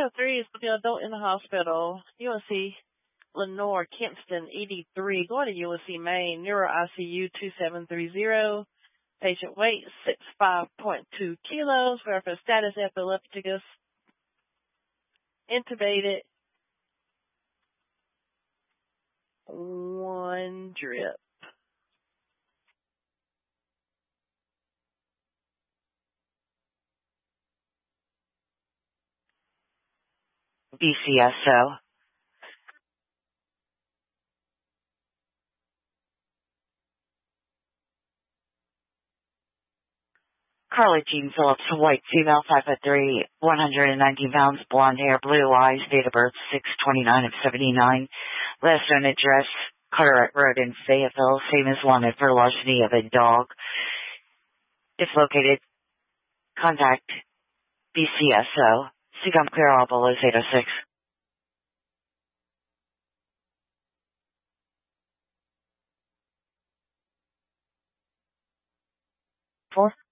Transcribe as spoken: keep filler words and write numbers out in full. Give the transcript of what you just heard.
oh three is for the adult in the hospital. U N C Lenore Kempston, eighty-three, going to U N C Maine, Neuro I C U two seven three zero. Patient weight sixty-five point two kilos. Verified status epilepticus. Intubated. One drip. B C S O. Carla Jean Phillips, white female, five foot three, one hundred nineteen pounds, blonde hair, blue eyes, date of birth six twenty-nine of seventy-nine. Last known address, Carteret Road in Fayetteville, same as wanted for larceny of a dog. If located, contact B C S O. Secom Clear all below eight oh six. Four.